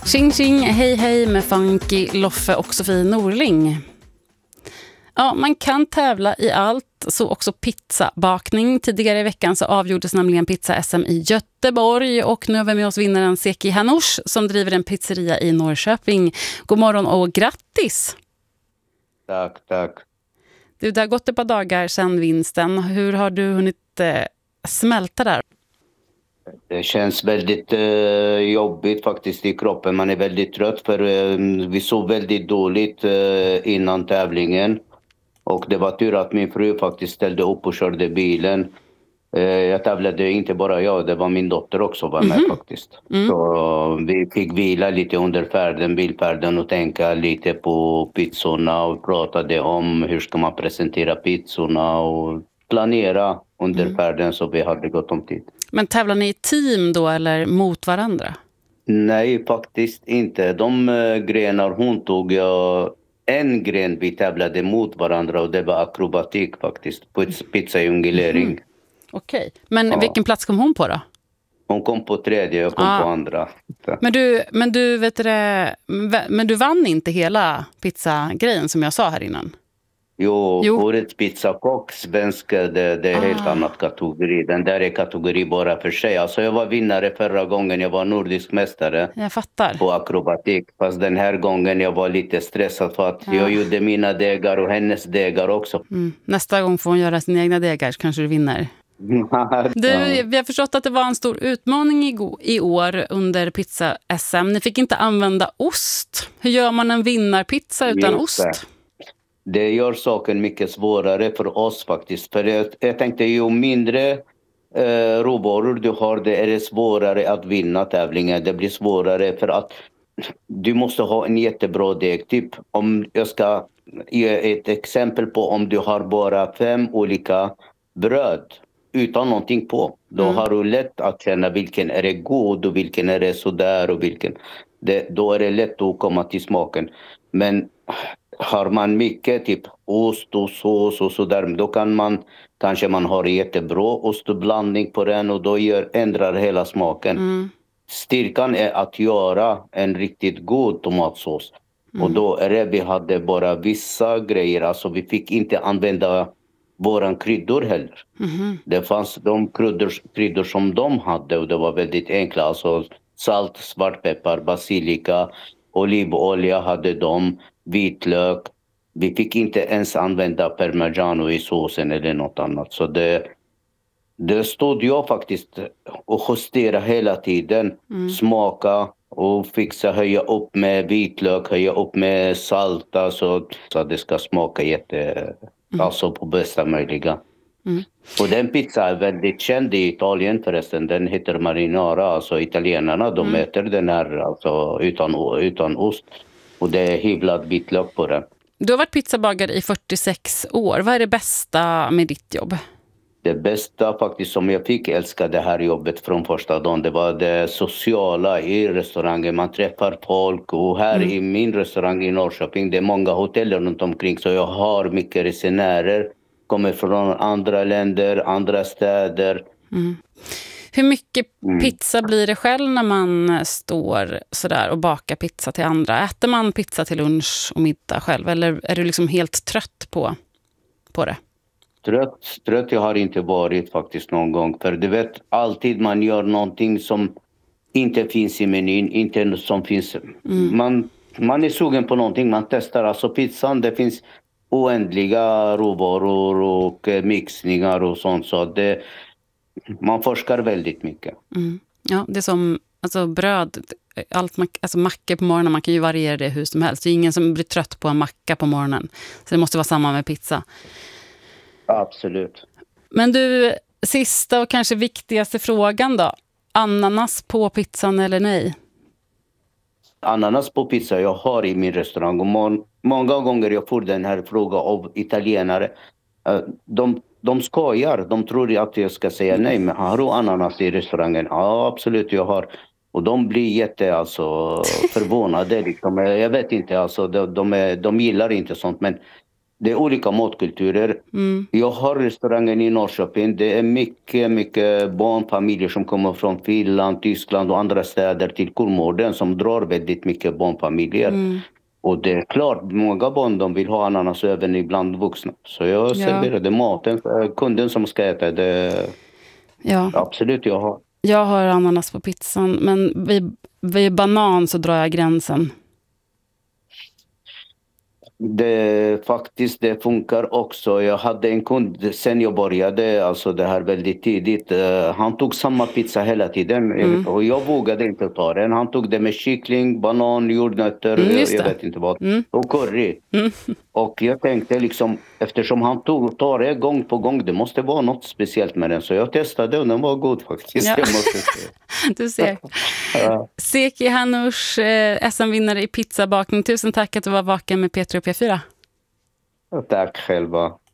Tjing tjing, hej hej med Funky, Loffe och Sofie Norling. Ja, man kan tävla i allt, så också pizzabakning. Tidigare i veckan så avgjordes nämligen pizza-SM i Göteborg och nu har vi med oss vinnaren Seki Hanush som driver en pizzeria i Norrköping. God morgon och grattis! Tack. Du, det har gått ett par dagar sedan vinsten. Hur har du hunnit smälta där? Det känns väldigt jobbigt faktiskt i kroppen. Man är väldigt trött för vi sov väldigt dåligt innan tävlingen. Och det var tur att min fru faktiskt ställde upp och körde bilen. Jag tävlade inte bara jag, det var min dotter också var med faktiskt. Så vi fick vila lite under bilfärden och tänka lite på pizzorna och pratade om hur ska man presentera pizzorna och planera under färden så vi hade gott om tid. Men tävlar ni i team då eller mot varandra? Nej, faktiskt inte. De grenar hon tog, en gren vi tävlade mot varandra och det var akrobatik faktiskt. Pizzajunglering. Okej, men vilken plats kom hon på då? Hon kom på tredje, jag kom på andra. Men du vann inte hela pizzagrejen som jag sa här innan? Jo. Årets pizzakock, svenska, det är helt annat kategori. Den där är kategori bara för sig. Alltså jag var vinnare förra gången, jag var nordisk mästare. Jag fattar. På akrobatik. Fast den här gången jag var lite stressad för att jag gjorde mina degar och hennes degar också. Nästa gång får hon göra sina egna degar så kanske du vinner. Vi har förstått att det var en stor utmaning i år under pizza-SM. Ni fick inte använda ost. Hur gör man en vinnarpizza utan ost? Det gör saken mycket svårare för oss faktiskt. För jag tänkte ju mindre råvaror du har, det är det svårare att vinna tävlingen. Det blir svårare för att du måste ha en jättebra deg. Typ om jag ska ge ett exempel på om du har bara 5 olika bröd utan någonting på. Då har du lätt att känna vilken är det god och vilken är det sådär och vilken. Då är det lätt att komma till smaken. Men har man mycket typ ost och sås och sådär, då kan man kanske har jättebra ostblandning på den och då ändrar hela smaken. Styrkan är att göra en riktigt god tomatsås. Och då är det vi hade bara vissa grejer, alltså vi fick inte använda våran kryddor heller. Det fanns de kryddor som de hade och det var väldigt enkla, alltså salt, svartpeppar, basilika, olivolja hade de, vitlök. Vi fick inte ens använda parmigiano i såsen eller något annat. Så det stod jag faktiskt och justera hela tiden. Smaka och fixa, höja upp med vitlök, höja upp med salt. Så att det ska smaka alltså på bästa möjliga. Och den pizza är väldigt känd i Italien förresten. Den heter marinara. Alltså italienarna de äter den här alltså, utan ost. Och det är hyvlad vitlök på den. Du har varit pizzabagare i 46 år. Vad är det bästa med ditt jobb? Det bästa faktiskt som jag fick älska det här jobbet från första dagen. Det var det sociala i restaurangen. Man träffar folk och här i min restaurang i Norrköping. Det är många hotell runt omkring så jag har mycket resenärer. Kommer från andra länder, andra städer. Hur mycket pizza blir det själv när man står sådär och bakar pizza till andra? Äter man pizza till lunch och middag själv? Eller är du liksom helt trött på det? Trött jag har inte varit faktiskt någon gång. För du vet, alltid man gör någonting som inte finns i menyn. Inte som finns. Man är sugen på någonting, man testar. Alltså pizzan, det finns oändliga råvaror och mixningar och sånt. Så man forskar väldigt mycket. Ja, det är som alltså bröd, alltså mackor på morgonen, man kan ju variera det hur som helst. Det är ingen som blir trött på en macka på morgonen. Så det måste vara samma med pizza. Absolut. Men du, sista och kanske viktigaste frågan då. Ananas på pizzan eller nej? Ananas på pizza jag har i min restaurang. Och många gånger jag får den här frågan av italienare. De skojar. De tror att jag ska säga nej. Men har du ananas i restaurangen? Ja, absolut jag har. Och de blir förvånade. Liksom. Jag vet inte. Alltså, de gillar inte sånt. Men Det är olika matkulturer. Jag har restaurangen i Norrköping. Det är mycket barnfamiljer som kommer från Finland, Tyskland och andra städer till Kolmården som drar väldigt mycket barnfamiljer. Och det är klart, många barn de vill ha ananas även ibland vuxna. Så jag serverade maten för kunden som ska äta det. Ja. Absolut, jag har. Jag har ananas på pizzan, men vid banan så drar jag gränsen. Det funkar också. Jag hade en kund sen jag började, alltså det här väldigt tidigt. Han tog samma pizza hela tiden och jag vågade inte ta den. Han tog det med kyckling, banan, jordnötter, jag vet inte vad. Och curry. Och jag tänkte liksom, eftersom han tar det gång på gång, det måste vara något speciellt med den. Så jag testade och den var god faktiskt. Ja. Jag måste säga. Du ser. Seki Hanush, SM-vinnare i pizzabakning. Tusen tack att du var vaken med P3 och P4. Tack själva.